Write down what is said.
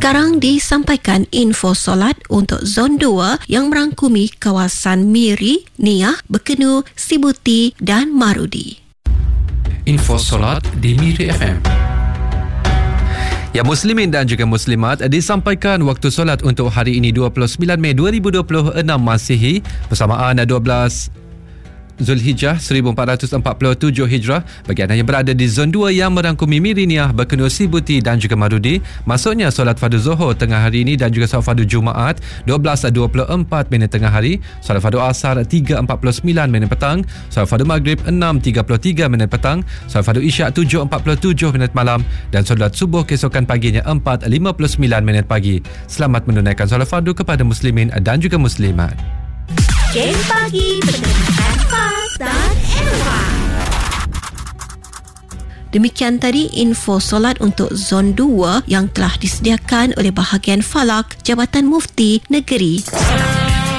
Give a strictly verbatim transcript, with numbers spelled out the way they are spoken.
Sekarang disampaikan info solat untuk Zon dua yang merangkumi kawasan Miri, Niah, Bekenu, Sibuti dan Marudi. Info solat di Miri F M. Ya, Muslimin dan juga Muslimat, disampaikan waktu solat untuk hari ini dua puluh sembilan Mei dua ribu dua puluh enam Masihi bersamaan dua belas Zulhijjah seribu empat ratus empat puluh tujuh Hijrah. Bagi anda yang berada di Zon dua yang merangkumi Miri, Niah, Bekenu, Sibuti dan juga Marudi, maksudnya solat fardu Zuhur tengah hari ini dan juga solat fardu Jumaat dua belas dua puluh empat minit tengah hari, solat fardu Asar tiga empat puluh sembilan minit petang, solat fardu Maghrib enam tiga puluh tiga minit petang, solat fardu Isyak tujuh empat puluh tujuh minit malam dan solat subuh keesokan paginya empat lima puluh sembilan minit pagi. Selamat menunaikan solat fardu kepada Muslimin dan juga Muslimat. Game Pagi Pendengar Fas dan Erwan. Demikian tadi info solat untuk Zon dua yang telah disediakan oleh bahagian Falak Jabatan Mufti Negeri